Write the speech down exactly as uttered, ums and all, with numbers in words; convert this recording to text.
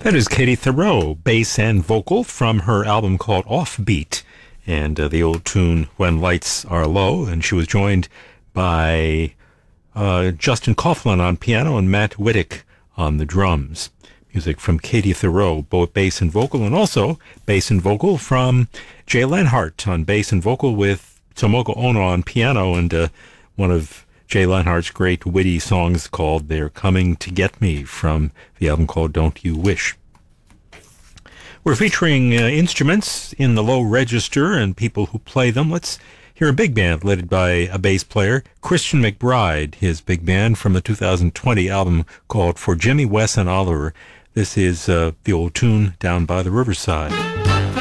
That is Katie Thoreau, bass and vocal from her album called Offbeat, and uh, the old tune When Lights Are Low, and she was joined by uh, Justin Coughlin on piano and Matt Wittick on the drums. Music from Katie Thoreau, both bass and vocal, and also bass and vocal from Jay Lenhart on bass and vocal with Tomoko Ono on piano, and uh, one of Jay Lenhart's great witty songs called They're Coming to Get Me from the album called Don't You Wish. We're featuring uh, instruments in the low register and people who play them. Let's hear a big band led by a bass player, Christian McBride, his big band from the two thousand twenty album called For Jimmy, Wes, and Oliver. This is uh, the old tune Down by the Riverside.